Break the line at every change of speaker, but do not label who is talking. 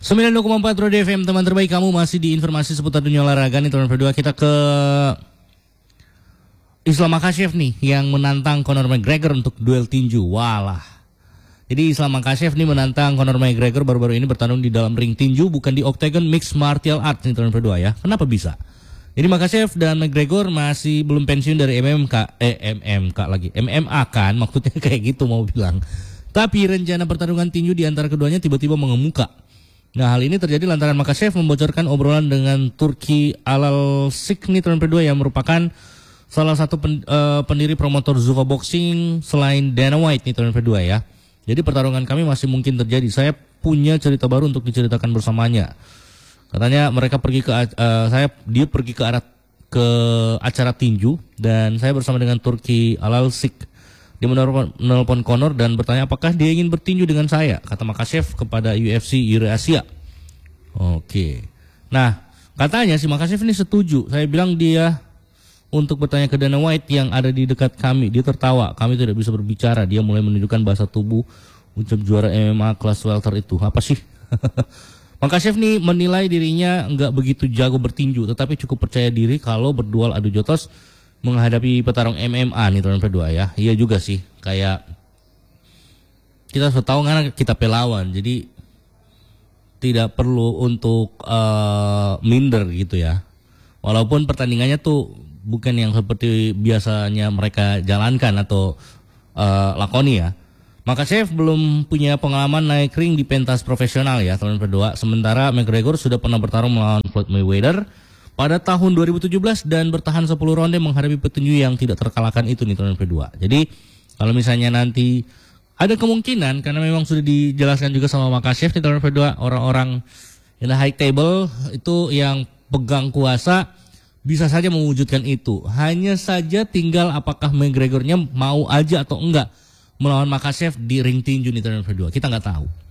92,4 Roda FM, teman terbaik kamu masih di informasi seputar dunia olahraga nih teman berdua. Kita ke Islam Makhachev nih yang menantang Conor McGregor untuk duel tinju. Walah. Jadi Islam Makhachev nih menantang Conor McGregor baru-baru ini bertarung di dalam ring tinju, bukan di Octagon Mixed Martial Arts nih teman berdua ya. Kenapa bisa? Jadi Makhachev dan McGregor masih belum pensiun dari MMA kan, maksudnya kayak gitu mau bilang. Tapi rencana pertarungan tinju di antara keduanya tiba-tiba mengemuka. Nah, hal ini terjadi lantaran Makhachev membocorkan obrolan dengan Turki Alalsik nih teman berdua yang merupakan salah satu pendiri promotor Zuffa Boxing selain Dana White nih teman berdua ya. Jadi pertarungan kami masih mungkin terjadi. Saya punya cerita baru untuk diceritakan bersamanya. Katanya mereka pergi dia pergi ke acara tinju dan saya bersama dengan Turki Alalsik. Dia menelpon Conor dan bertanya apakah dia ingin bertinju dengan saya, kata Makhachev kepada UFC Eurasia. Oke. Nah, katanya si Makhachev ini setuju. Saya bilang dia untuk bertanya ke Dana White yang ada di dekat kami. Dia tertawa. Kami tidak bisa berbicara. Dia mulai menunjukkan bahasa tubuh ucap juara MMA kelas welter itu. Apa sih? Makhachev nih menilai dirinya nggak begitu jago bertinju, tetapi cukup percaya diri kalau berdual adu jotos menghadapi petarung MMA nih teman berdua ya. Iya juga sih, kayak kita sudah tahu karena kita pelawan, jadi tidak perlu untuk minder gitu ya. Walaupun pertandingannya tuh bukan yang seperti biasanya mereka jalankan atau lakoni ya. Makhachev belum punya pengalaman naik ring di pentas profesional ya teman berdua. Sementara McGregor sudah pernah bertarung melawan Floyd Mayweather pada tahun 2017 dan bertahan 10 ronde menghadapi petinju yang tidak terkalahkan itu nih teman berdua. Jadi kalau misalnya nanti ada kemungkinan, karena memang sudah dijelaskan juga sama Makhachev nih teman berdua, orang-orang in the high table itu yang pegang kuasa bisa saja mewujudkan itu. Hanya saja tinggal apakah McGregornya mau aja atau enggak melawan Makhachev di ring tinju nih teman berdua. Kita nggak tahu.